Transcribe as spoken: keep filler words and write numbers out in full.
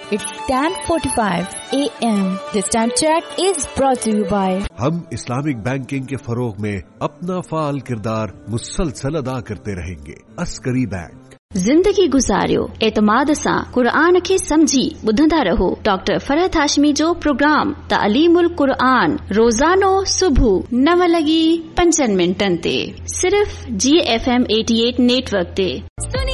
It's ten forty-five A M. This time check is brought to you by हम Islamic banking के फरोग में अपना फाल किरदार मुसलसल अदा करते रहेंगे। अस्करी बैंक। ज़िंदगी गुज़ारियो एतमाद सां क़ुरान खे समझी ॿुधंदा रहो। डॉक्टर फरहत हाशमी जो प्रोग्राम तालीमुल क़ुरान रोज़ानो सुबुह नव लॻी पंजनि मिंटनि ते सिर्फ़ जी एफ एम अठासी नेटवर्क ते।